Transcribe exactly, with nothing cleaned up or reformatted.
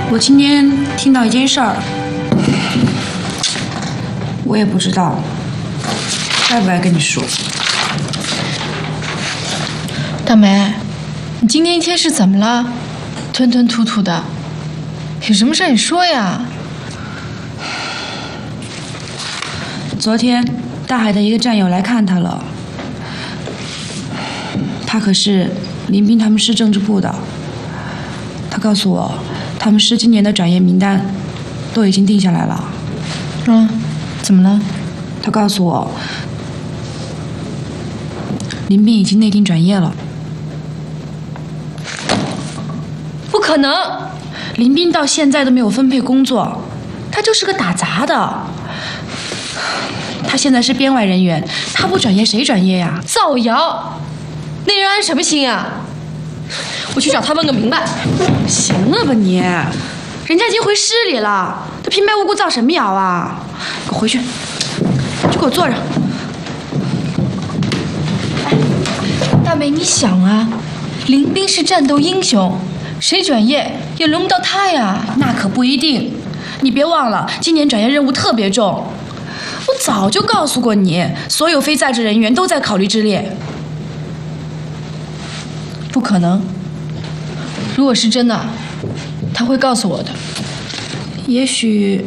我今天听到一件事儿，我也不知道该不该跟你说。 大梅，你今天一天是怎么了？吞吞吐吐的，有什么事你说呀？ 昨天大海的一个战友来看他了，他可是林斌他们市政治部的。他告诉我，他们市今年的转业名单都已经定下来了。 嗯，怎么了？ 他告诉我，林斌已经内定转业了。 不可能！ 林斌到现在都没有分配工作，他就是个打杂的。他现在是编外人员，他不转业谁转业呀？ 造谣！那人安什么心啊？我去找他问个明白。 行了吧你，人家已经回市里了，他平白无故造什么谣啊？给我回去，就给我坐着。 大梅，你想啊，林斌是战斗英雄，谁转业也轮不到他呀。 那可不一定，你别忘了，今年转业任务特别重。我早就告诉过你，所有非在职人员都在考虑之列。 不可能，如果是真的，他会告诉我的。 也许